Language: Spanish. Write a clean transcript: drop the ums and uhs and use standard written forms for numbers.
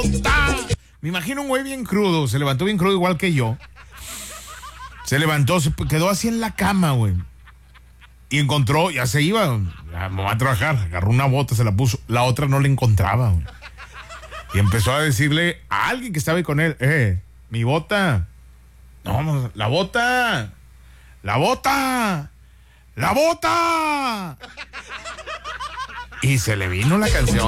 bota. Me imagino un güey bien crudo, se levantó bien crudo igual que yo. Se levantó, se quedó así en la cama, güey. Y encontró, ya se iba, ya me va a trabajar, agarró una bota, se la puso, la otra no la encontraba, güey. Y empezó a decirle a alguien que estaba ahí con él, mi bota. No, la bota. La bota. La bota. Y se le vino la canción.